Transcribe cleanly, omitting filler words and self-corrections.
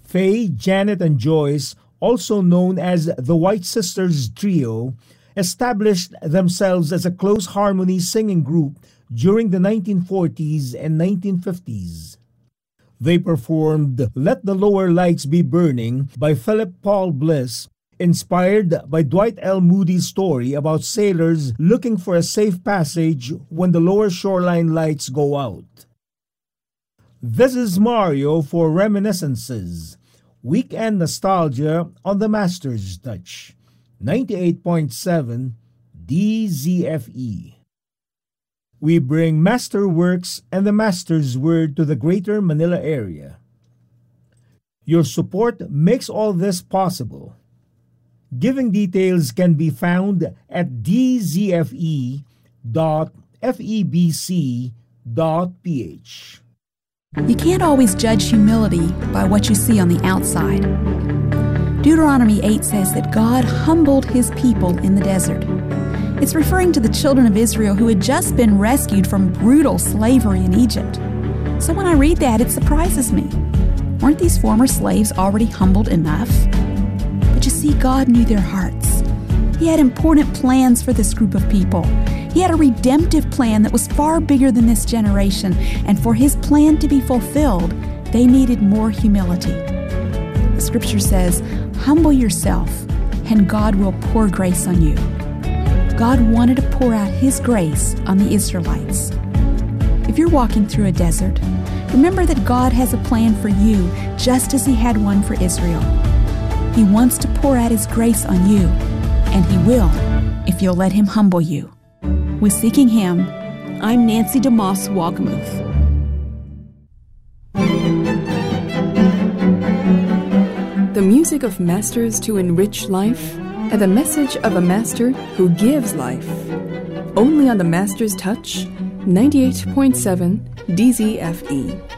Faye, Janet, and Joyce, also known as the White Sisters Trio, established themselves as a close harmony singing group during the 1940s and 1950s. They performed Let the Lower Lights Be Burning by Philip Paul Bliss, inspired by Dwight L. Moody's story about sailors looking for a safe passage when the lower shoreline lights go out. This is Mario for Reminiscences, Weekend Nostalgia on the Master's Touch, 98.7 DZFE. We bring Masterworks and the Master's Word to the Greater Manila area. Your support makes all this possible. Giving details can be found at dzfe.febc.ph. You can't always judge humility by what you see on the outside. Deuteronomy 8 says that God humbled his people in the desert. It's referring to the children of Israel who had just been rescued from brutal slavery in Egypt. So when I read that, it surprises me. Weren't these former slaves already humbled enough? But you see, God knew their hearts. He had important plans for this group of people. He had a redemptive plan that was far bigger than this generation, and for his plan to be fulfilled, they needed more humility. The scripture says, "Humble yourself, and God will pour grace on you." God wanted to pour out his grace on the Israelites. If you're walking through a desert, remember that God has a plan for you, just as he had one for Israel. He wants to pour out his grace on you, and he will if you'll let him humble you. With Seeking Him, I'm Nancy DeMoss Wagamuth. The music of masters to enrich life, and the message of a master who gives life. Only on the Master's Touch, 98.7 DZFE.